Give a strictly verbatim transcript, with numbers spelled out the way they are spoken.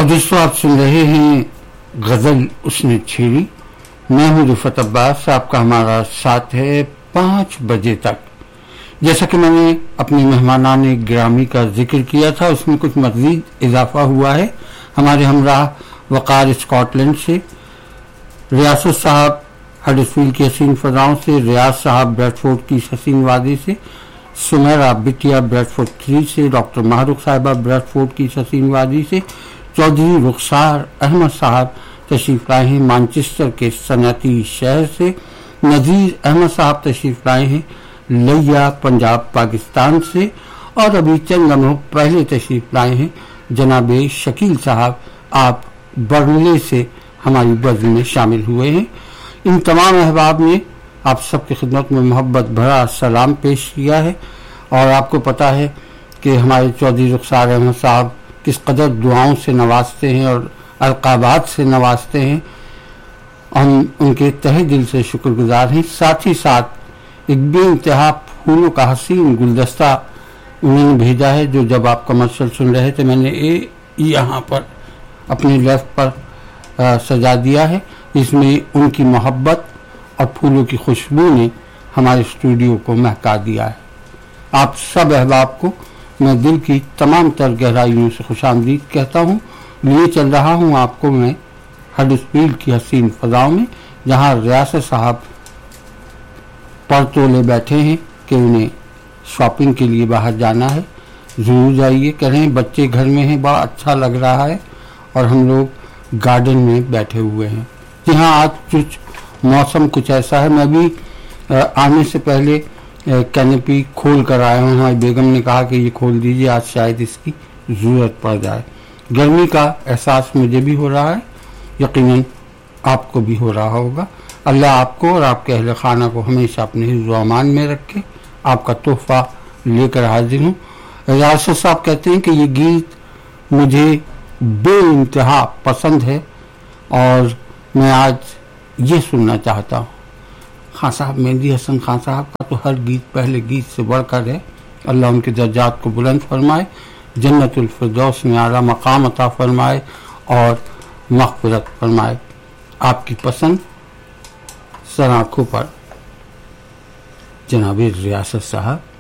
اور دوستوں آپ سن رہے ہیں غزل اس نے چھیڑی. میں ہوں رفعت عباس، آپ کا ہمارا ساتھ ہے پانچ بجے تک. جیسا کہ میں نے اپنے مہمانان گرامی کا ذکر کیا تھا، اس میں کچھ مزید اضافہ ہوا ہے. ہمارے ہمراہ وقار اسکاٹ لینڈ سے، ریاست صاحب ہڈرسفیلڈ کی حسین فضاؤں سے، ریاض صاحب بریڈ فورڈ کی حسین وادی سے، سمیرہ بٹیا بریڈ فورڈ تھری سے، ڈاکٹر ماہرخ صاحبہ بریڈ فورڈ کی حسین وادی سے، چودھری رخسار احمد صاحب تشریف لائے ہیں مانچسٹر کے صنعتی شہر سے، نذیر احمد صاحب تشریف لائے ہیں لیا پنجاب پاکستان سے، اور ابھی چند لمحوں پہلے تشریف لائے ہیں جناب شکیل صاحب، آپ برنلے سے ہماری بزم میں شامل ہوئے ہیں. ان تمام احباب نے آپ سب کی خدمت میں محبت بھرا سلام پیش کیا ہے، اور آپ کو پتہ ہے کہ ہمارے چودھری رخسار احمد صاحب کس قدر دعاؤں سے نوازتے ہیں اور القابات سے نوازتے ہیں. ہم ان کے تہہ دل سے شکر گزار ہیں. ساتھ ہی ساتھ ایک بے انتہا پھولوں کا حسین گلدستہ انہوں نے بھیجا ہے، جو جب آپ کمرشل سن رہے تھے میں نے یہاں پر اپنے لیفٹ پر سجا دیا ہے. اس میں ان کی محبت اور پھولوں کی خوشبو نے ہمارے اسٹوڈیو کو مہکا دیا ہے. آپ سب احباب کو میں دل کی تمام تر گہرائیوں سے خوش آمدید کہتا ہوں. لیے چل رہا ہوں آپ کو میں ہڈرسفیلڈ کی حسین فضاؤں میں، جہاں ریاست صاحب پر تولے بیٹھے ہیں کہ انہیں شاپنگ کے لیے باہر جانا ہے. ضرور جائیے کریں، بچے گھر میں ہیں، بڑا اچھا لگ رہا ہے، اور ہم لوگ گارڈن میں بیٹھے ہوئے ہیں. یہاں آج کچھ موسم کچھ ایسا ہے، میں بھی آنے سے پہلے کینپی کھول کر آیا ہوں. ہماری بیگم نے کہا کہ یہ کھول دیجیے، آج شاید اس کی ضرورت پڑ جائے. گرمی کا احساس مجھے بھی ہو رہا ہے، یقیناً آپ کو بھی ہو رہا ہوگا. اللہ آپ کو اور آپ کے اہل خانہ کو ہمیشہ اپنے حفظ و امان میں رکھے. آپ کا تحفہ لے کر حاضر ہوں. ریاست صاحب کہتے ہیں کہ یہ گیت مجھے بے انتہا پسند ہے، اور میں آج یہ سننا چاہتا ہوں. خان صاحب مہندی حسن خان صاحب کا تو ہر گیت پہلے گیت سے بڑھ کر ہے. اللہ ان کے درجات کو بلند فرمائے، جنت الفردوس میں اعلیٰ مقام عطا فرمائے اور مغفرت فرمائے. آپ کی پسند سر آنکھوں پر جناب ریاست صاحب.